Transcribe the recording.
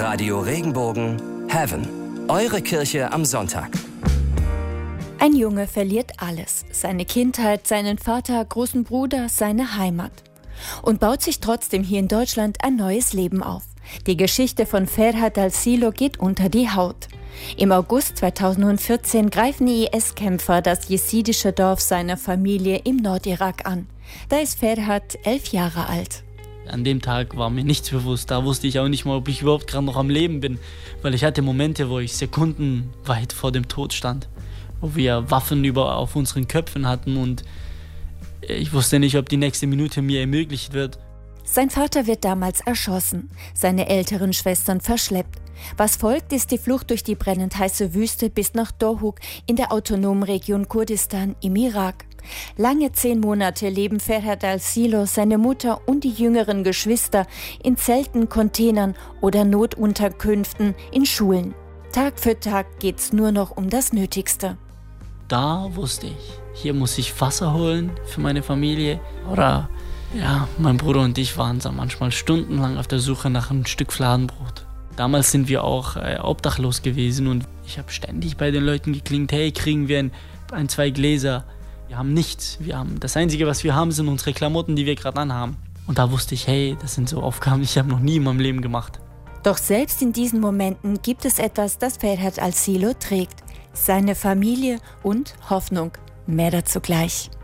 Radio Regenbogen Heaven. Eure Kirche am Sonntag. Ein Junge verliert alles. Seine Kindheit, seinen Vater, großen Bruder, seine Heimat. Und baut sich trotzdem hier in Deutschland ein neues Leben auf. Die Geschichte von Ferhat Al-Silo geht unter die Haut. Im August 2014 greifen IS-Kämpfer das jesidische Dorf seiner Familie im Nordirak an. Da ist Ferhat 11 Jahre alt. An dem Tag war mir nichts bewusst. Da wusste ich auch nicht mal, ob ich überhaupt gerade noch am Leben bin. Weil ich hatte Momente, wo ich sekundenweit vor dem Tod stand. Wo wir Waffen auf unseren Köpfen hatten und ich wusste nicht, ob die nächste Minute mir ermöglicht wird. Sein Vater wird damals erschossen, seine älteren Schwestern verschleppt. Was folgt, ist die Flucht durch die brennend heiße Wüste bis nach Dohuk in der autonomen Region Kurdistan im Irak. Lange 10 Monate leben Ferhat Al-Silo, seine Mutter und die jüngeren Geschwister in Zelten, Containern oder Notunterkünften in Schulen. Tag für Tag geht's nur noch um das Nötigste. Da wusste ich, hier muss ich Wasser holen für meine Familie. Oder ja, mein Bruder und ich waren so manchmal stundenlang auf der Suche nach einem Stück Fladenbrot. Damals sind wir auch obdachlos gewesen und ich habe ständig bei den Leuten geklingelt, hey, kriegen wir ein, 2 Gläser? Wir haben nichts. Das Einzige, was wir haben, sind unsere Klamotten, die wir gerade anhaben. Und da wusste ich, hey, das sind so Aufgaben, die ich habe noch nie in meinem Leben gemacht. Doch selbst in diesen Momenten gibt es etwas, das Ferhat Al-Silo trägt. Seine Familie und Hoffnung. Mehr dazu gleich.